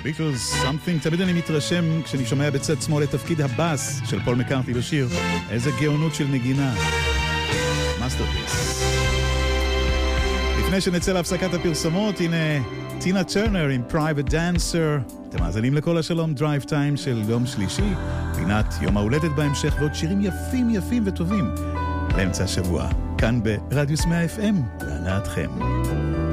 ביטלס, something, תמיד אני מתרשם כשאני שומע בצד שמאל את תפקיד הבאס של פול מקארטני בשיר. איזה גאונות של נגינה. מאסטרפיס. לפני שנצא להפסקת הפרסומות, הנה טינה טרנר עם Private Dancer. אתם מאזינים לכל השלום, דרייב טיים של יום שלישי, פינת יום ההולדת בהמשך, ועוד שירים יפים יפים וטובים לאמצע השבוע, כאן ברדיוס 100 FM, להנאתכם.